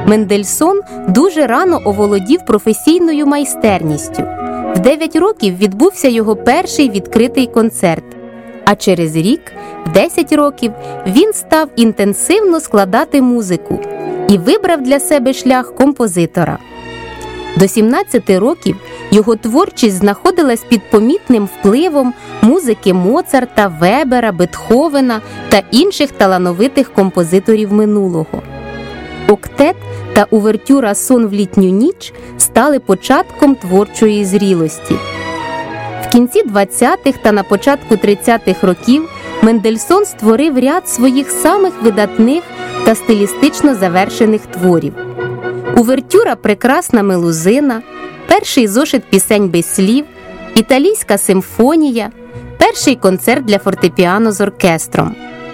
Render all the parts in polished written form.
Мендельсон дуже рано оволодів професійною майстерністю. В 9 років відбувся його перший відкритий концерт, а через рік, в 10 років, він став інтенсивно складати музику і вибрав для себе шлях композитора. До 17 років його творчість знаходилась під помітним впливом музики Моцарта, Вебера, Бетховена та інших талановитих композиторів минулого. Октет та увертюра «Сон в літню ніч» стали початком творчої зрілості. В кінці 20-х та на початку 30-х років Мендельсон створив ряд своїх самих видатних та стилістично завершених творів. Увертюра «Прекрасна мелузина», перший зошит пісень без слів, італійська симфонія, перший концерт для фортепіано з оркестром.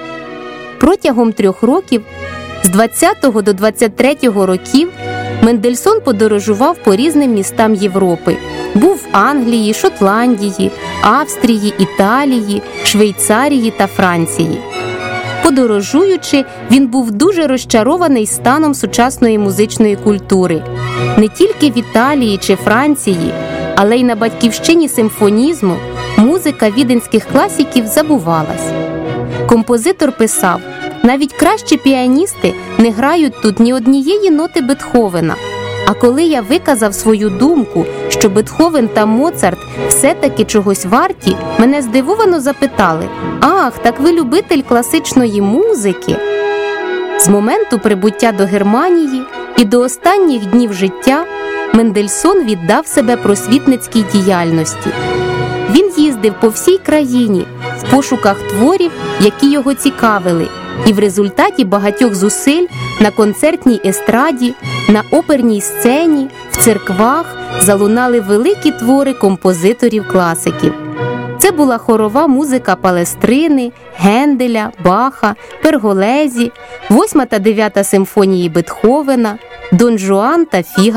Протягом 3 років, з 20-го до 23-го років, Мендельсон подорожував по різним містам Європи. Був в Англії, Шотландії, Австрії, Італії, Швейцарії та Франції. Подорожуючи, він був дуже розчарований станом сучасної музичної культури. Не тільки в Італії чи Франції, але й на батьківщині симфонізму музика віденських класиків забувалась. Композитор писав: «Навіть кращі піаністи не грають тут ні однієї ноти Бетховена. А коли я виказав свою думку, що Бетховен та Моцарт все-таки чогось варті, мене здивовано запитали: «Ах, так ви любитель класичної музики?» З моменту прибуття до Германії і до останніх днів життя Мендельсон віддав себе просвітницькій діяльності. Він їздив по всій країні в пошуках творів, які його цікавили, і в результаті багатьох зусиль на концертній естраді, на оперній сцені, в церквах залунали великі твори композиторів-класиків. Це була хорова музика Палестрини, Генделя, Баха, Перголезі, 8 та 9 симфонії Бетховена, Дон Жуан та Фігаро.